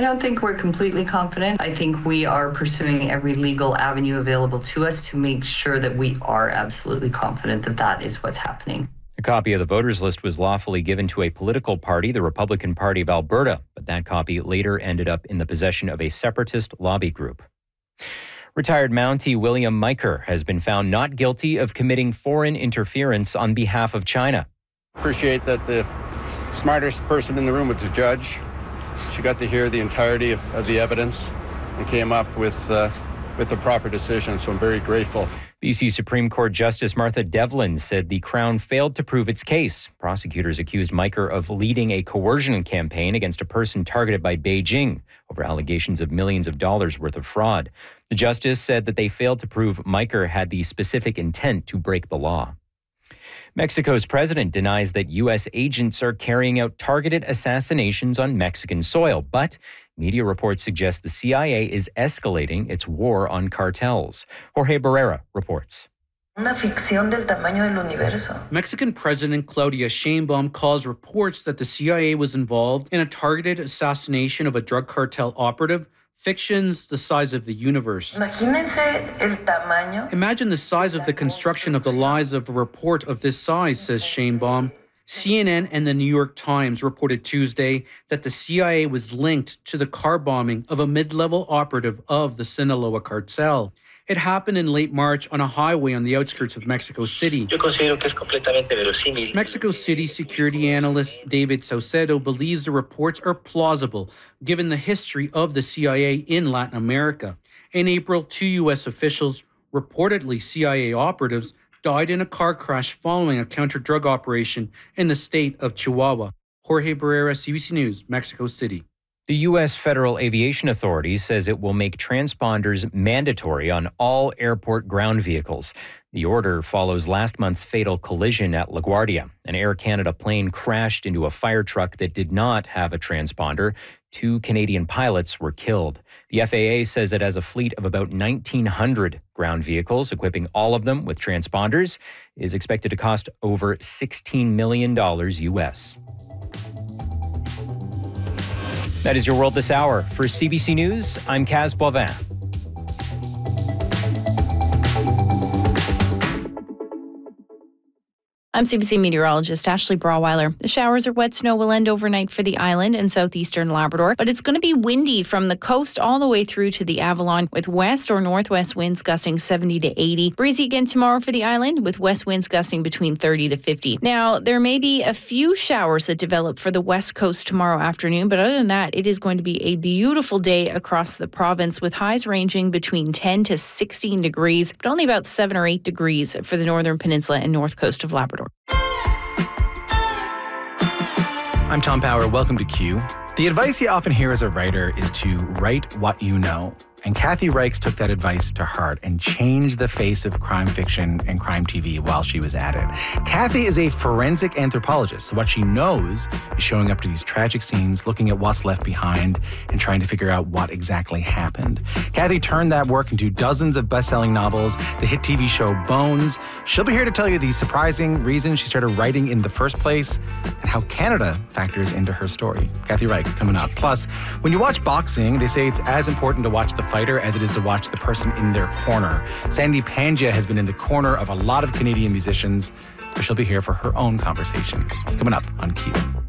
I don't think we're completely confident. I think we are pursuing every legal avenue available to us to make sure that we are absolutely confident that that is what's happening. A copy of the voters list was lawfully given to a political party, the Republican Party of Alberta, but that copy later ended up in the possession of a separatist lobby group. Retired Mountie William Miker has been found not guilty of committing foreign interference on behalf of China. Appreciate that the smartest person in the room was the judge. She got to hear the entirety of the evidence and came up with the proper decision, so I'm very grateful. BC Supreme Court Justice Martha Devlin said the Crown failed to prove its case. Prosecutors accused Miker of leading a coercion campaign against a person targeted by Beijing over allegations of millions of dollars worth of fraud. The justice said that they failed to prove Miker had the specific intent to break the law. Mexico's president denies that U.S. agents are carrying out targeted assassinations on Mexican soil, but media reports suggest the CIA is escalating its war on cartels. Jorge Barrera reports. Mexican President Claudia Sheinbaum calls reports that the CIA was involved in a targeted assassination of a drug cartel operative fictions the size of the universe. Imagine the size of the construction of the lies of a report of this size, says Sheinbaum. CNN and the New York Times reported Tuesday that the CIA was linked to the car bombing of a mid-level operative of the Sinaloa cartel. It happened in late March on a highway on the outskirts of Mexico City. Mexico City security analyst David Saucedo believes the reports are plausible, given the history of the CIA in Latin America. In April, 2 U.S. officials, reportedly CIA operatives, died in a car crash following a counter-drug operation in the state of Chihuahua. Jorge Barrera, CBC News, Mexico City. The U.S. Federal Aviation Authority says it will make transponders mandatory on all airport ground vehicles. The order follows last month's fatal collision at LaGuardia. An Air Canada plane crashed into a fire truck that did not have a transponder. 2 Canadian pilots were killed. The FAA says it has a fleet of about 1,900 ground vehicles. Equipping all of them with transponders is expected to cost over $16 million U.S. That is your world this hour. For CBC News, I'm Kaz Boivin. I'm CBC meteorologist Ashley Brawweiler. The showers or wet snow will end overnight for the island and southeastern Labrador, but it's going to be windy from the coast all the way through to the Avalon with west or northwest winds gusting 70 to 80. Breezy again tomorrow for the island with west winds gusting between 30 to 50. Now, there may be a few showers that develop for the west coast tomorrow afternoon, but other than that, it is going to be a beautiful day across the province with highs ranging between 10 to 16 degrees, but only about 7 or 8 degrees for the northern peninsula and north coast of Labrador. I'm Tom Power. Welcome to Q. The advice you often hear as a writer is to write what you know. And Kathy Reichs took that advice to heart and changed the face of crime fiction and crime TV while she was at it. Kathy is a forensic anthropologist, so what she knows is showing up to these tragic scenes, looking at what's left behind, and trying to figure out what exactly happened. Kathy turned that work into dozens of best-selling novels, the hit TV show Bones. She'll be here to tell you the surprising reason she started writing in the first place and how Canada factors into her story. Kathy Reichs coming up. Plus, when you watch boxing, they say it's as important to watch the fighter as it is to watch the person in their corner. Sandy Pangia has been in the corner of a lot of Canadian musicians, but she'll be here for her own conversation. It's coming up on Q.